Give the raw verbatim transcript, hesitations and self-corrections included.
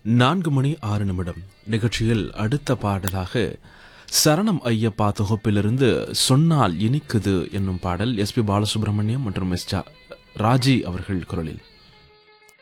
நான்கு மணி ஆறு நிமிடம் நிகழ்ச்சியில் அடுத்த பாடலாக சரணம் ஐயப்பா தொகுப்பிலிருந்து சொன்னால் இனிக்குது என்னும் பாடல் எஸ் பி பாலசுப்ரமணியம் மற்றும் எஸ் ராஜி அவர்கள் குரலில்.